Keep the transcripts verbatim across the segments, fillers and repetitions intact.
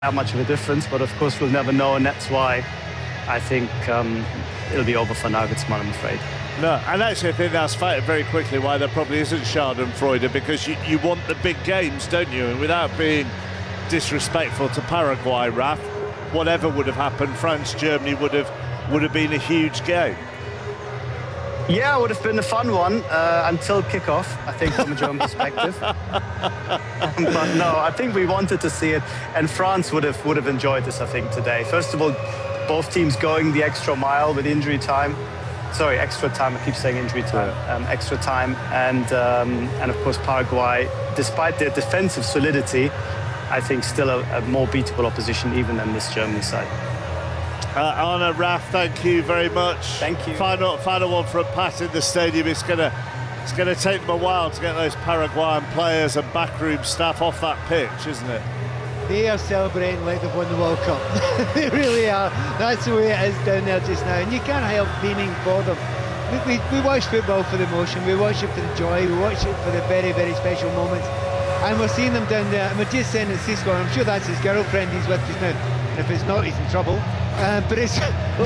that much of a difference, but of course we'll never know, and that's why I think um, it'll be over for Nagelsmann, I'm afraid. No, and actually I think that's fact very quickly why there probably isn't Schadenfreude, because you, you want the big games, don't you? And without being disrespectful to Paraguay, Raf, whatever would have happened, France, Germany would have would have been a huge game. Yeah, it would have been a fun one uh, until kickoff, I think, from a German perspective. But no, I think we wanted to see it, and France would have would have enjoyed this, I think, today. First of all, both teams going the extra mile with injury time. Sorry, extra time. I keep saying injury time. Um, extra time, and um, and of course Paraguay, despite their defensive solidity, I think still a, a more beatable opposition even than this Germany side. Uh, Arne, Raf, thank you very much. Thank you. Final, final one from Pat in the stadium. It's gonna, it's gonna take them a while to get those Paraguayan players and backroom staff off that pitch, isn't it? They are celebrating like they've won the World Cup. They really are. That's the way it is down there just now, and you can't help beaming for them. We, we, we watch football for the emotion, we watch it for the joy, we watch it for the very, very special moments, and we're seeing them down there, and we're just saying that Cisco, and I'm sure that's his girlfriend he's with just now, and if it's not, he's in trouble. Uh, but it's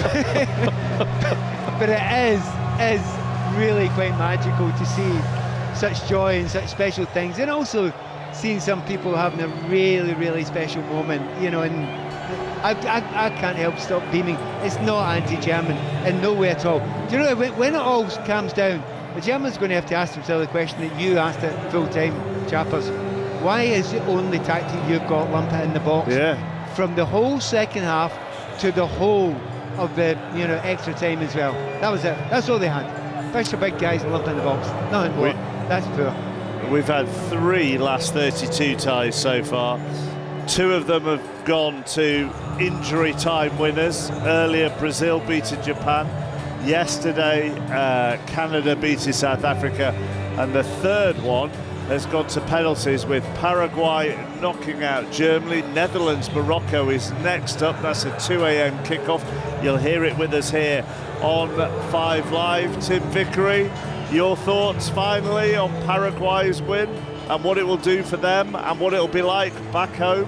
but it is is really quite magical to see such joy and such special things, and also seeing some people having a really, really special moment, you know, and I, I, I can't help stop beaming. It's not anti-German in no way at all. Do you know, when, when it all calms down, the Germans are going to have to ask themselves the question that you asked at full-time, Chappers. Why is the only tactic you've got lump it in the box? Yeah. From the whole second half to the whole of the, you know, extra time as well. That was it. That's all they had. Push the big guys and lump in the box. Nothing more. That's poor. We've had three last thirty-two ties so far. Two of them have gone to injury time winners. Earlier, Brazil beating Japan. Yesterday, uh, Canada beating South Africa. And the third one has gone to penalties, with Paraguay knocking out Germany. Netherlands, Morocco is next up. That's a two a m kickoff. You'll hear it with us here on Five Live. Tim Vickery, your thoughts finally on Paraguay's win and what it will do for them and what it'll be like back home?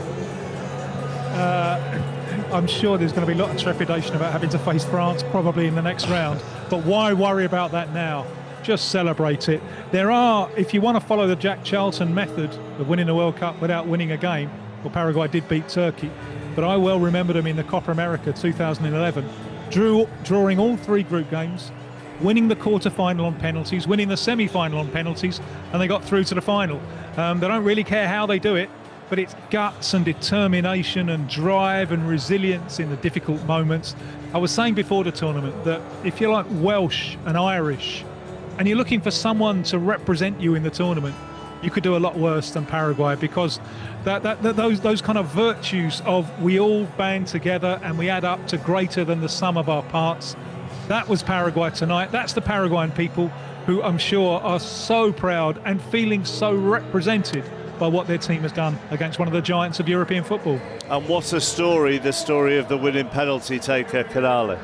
Uh, I'm sure there's going to be a lot of trepidation about having to face France probably in the next round, but why worry about that now? Just celebrate it. There are, if you want to follow the Jack Charlton method of winning the World Cup without winning a game, well, Paraguay did beat Turkey, but I well remember them in the Copa America two thousand eleven, drew, drawing all three group games, winning the quarter-final on penalties, winning the semi-final on penalties, and they got through to the final. Um, they don't really care how they do it, but it's guts and determination and drive and resilience in the difficult moments. I was saying before the tournament that if you're like Welsh and Irish, and you're looking for someone to represent you in the tournament, you could do a lot worse than Paraguay, because that, that, that those those kind of virtues of we all band together and we add up to greater than the sum of our parts. That was Paraguay tonight. That's the Paraguayan people who I'm sure are so proud and feeling so represented by what their team has done against one of the giants of European football. And what a story, the story of the winning penalty taker, Canale.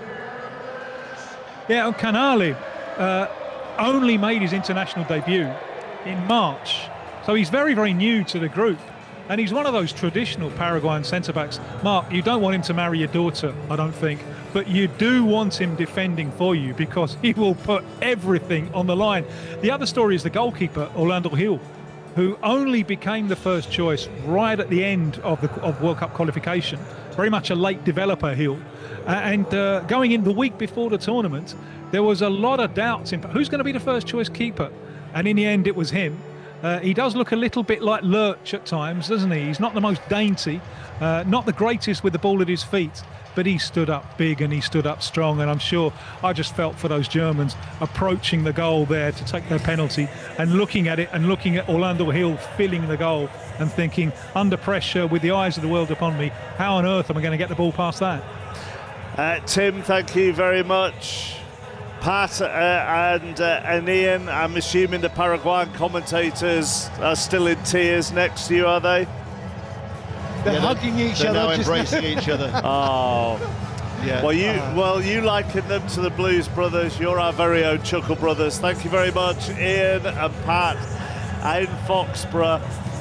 Yeah, Canale uh, only made his international debut in March. So he's very, very new to the group. And he's one of those traditional Paraguayan centre-backs. Mark, you don't want him to marry your daughter, I don't think, but you do want him defending for you, because he will put everything on the line. The other story is the goalkeeper, Orlando Gil, who only became the first choice right at the end of the of World Cup qualification. Very much a late developer, Gil. Uh, and uh, going in the week before the tournament, there was a lot of doubts in who's going to be the first choice keeper. And in the end, it was him. Uh, he does look a little bit like Lurch at times, doesn't he? He's not the most dainty, uh, not the greatest with the ball at his feet, but he stood up big and he stood up strong. And I'm sure I just felt for those Germans approaching the goal there to take their penalty and looking at it and looking at Orlando Gil filling the goal and thinking, under pressure with the eyes of the world upon me, how on earth am I going to get the ball past that? Uh, Tim, thank you very much. Pat uh, and, uh, and Ian, I'm assuming the Paraguayan commentators are still in tears next to you, are they? They're yeah, hugging each they're other. Now just embracing each other. Oh. Yeah. Well, you Uh, well you liken them to the Blues Brothers. You're our very own Chuckle Brothers. Thank you very much, Ian and Pat in Foxborough.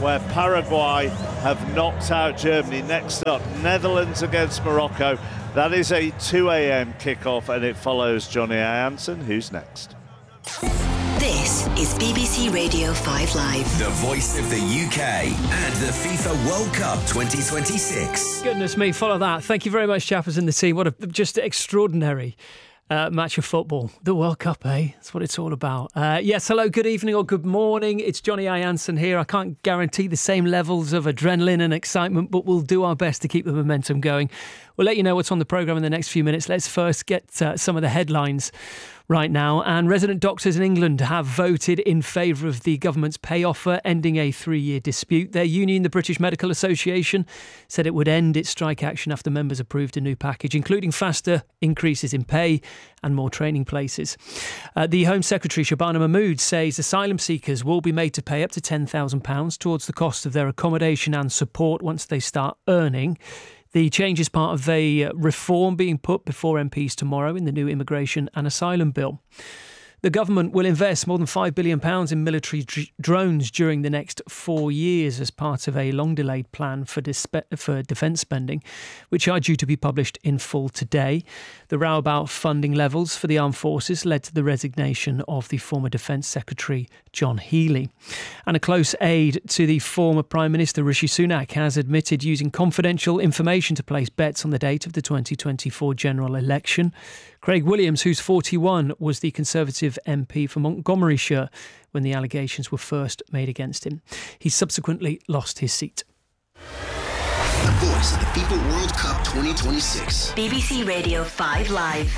where Paraguay have knocked out Germany. Next up, Netherlands against Morocco. That is a two a m kickoff, and it follows Johnny Jansen. Who's next? This is B B C Radio five Live. The voice of the U K and the FIFA World Cup twenty twenty-six. Goodness me, follow that. Thank you very much, Chappers and the team. What a just extraordinary uh, match of football. The World Cup, eh? That's what it's all about. Uh, yes, hello, good evening or good morning. It's Johnny Jansen here. I can't guarantee the same levels of adrenaline and excitement, but we'll do our best to keep the momentum going. We'll let you know what's on the programme in the next few minutes. Let's first get uh, some of the headlines right now. And resident doctors in England have voted in favour of the government's pay offer, ending a three-year dispute. Their union, the British Medical Association, said it would end its strike action after members approved a new package, including faster increases in pay and more training places. Uh, the Home Secretary, Shabana Mahmood, says asylum seekers will be made to pay up to ten thousand pounds towards the cost of their accommodation and support once they start earning. The change is part of a reform being put before M Ps tomorrow in the new immigration and asylum bill. The government will invest more than five billion pounds in military dr- drones during the next four years as part of a long-delayed plan for, dispe- for defence spending, which are due to be published in full today. The row about funding levels for the armed forces led to the resignation of the former Defence Secretary, John Healey. And a close aide to the former Prime Minister, Rishi Sunak, has admitted using confidential information to place bets on the date of the twenty twenty-four general election. Craig Williams, who's forty-one, was the Conservative M P for Montgomeryshire when the allegations were first made against him. He subsequently lost his seat. The voice of the FIFA World Cup twenty twenty-six. B B C Radio five Live.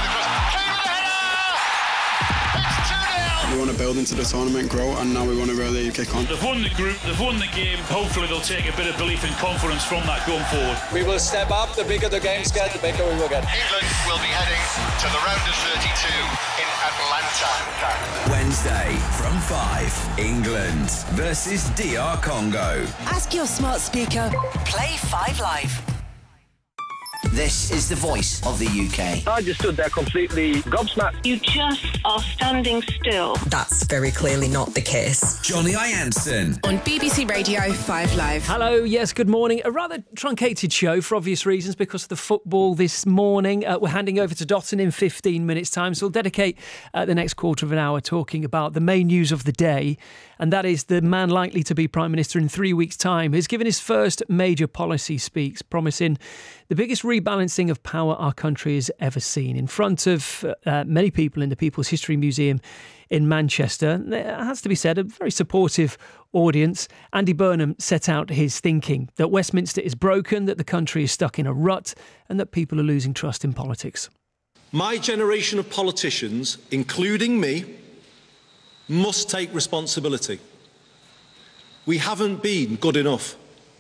We want to build into the tournament, grow, and now we want to really kick on. They've won the group, they've won the game. Hopefully they'll take a bit of belief and confidence from that going forward. We will step up. The bigger the games get, the bigger we will get. England will be heading to the round of thirty-two in Atlanta. Wednesday from five, England versus D R Congo. Ask your smart speaker. Play five Live. This is the voice of the U K. I just stood there completely gobsmacked. You just are standing still. That's very clearly not the case. Johnny Jansen. On B B C Radio five Live. Hello, yes, good morning. A rather truncated show for obvious reasons because of the football this morning. Uh, we're handing over to Dotton in fifteen minutes' time, so we'll dedicate uh, the next quarter of an hour talking about the main news of the day, and that is the man likely to be Prime Minister in three weeks' time has given his first major policy speech, promising the biggest rebalancing of power our country has ever seen in front of uh, many people in the People's History Museum in Manchester. It has to be said, a very supportive audience. Andy Burnham set out his thinking that Westminster is broken, that the country is stuck in a rut, and that people are losing trust in politics. My generation of politicians, including me, must take responsibility. We haven't been good enough.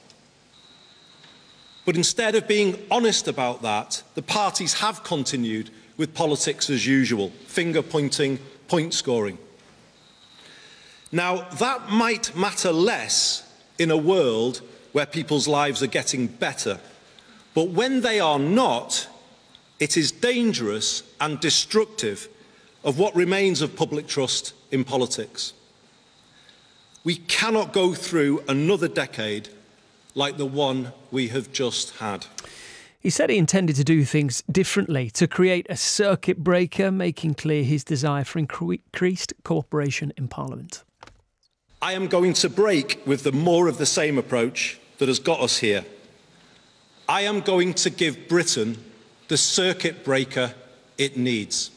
But instead of being honest about that, the parties have continued with politics as usual, finger-pointing, point-scoring. Now, that might matter less in a world where people's lives are getting better. But when they are not, it is dangerous and destructive of what remains of public trust in politics. We cannot go through another decade like the one we have just had. He said he intended to do things differently, to create a circuit breaker, making clear his desire for increased cooperation in Parliament. I am going to break with the more of the same approach that has got us here. I am going to give Britain the circuit breaker it needs.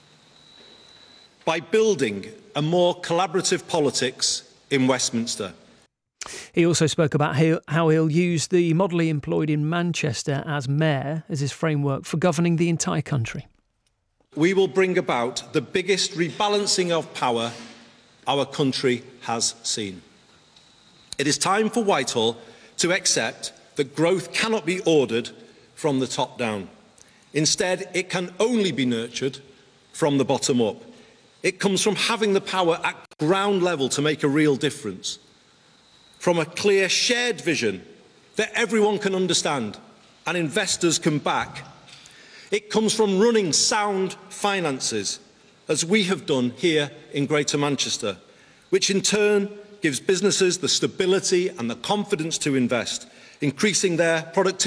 By building a more collaborative politics in Westminster. He also spoke about how he'll use the model he employed in Manchester as mayor as his framework for governing the entire country. We will bring about the biggest rebalancing of power our country has seen. It is time for Whitehall to accept that growth cannot be ordered from the top down. Instead, it can only be nurtured from the bottom up. It comes from having the power at ground level to make a real difference. From a clear shared vision that everyone can understand and investors can back. It comes from running sound finances, as we have done here in Greater Manchester, which in turn gives businesses the stability and the confidence to invest, increasing their productivity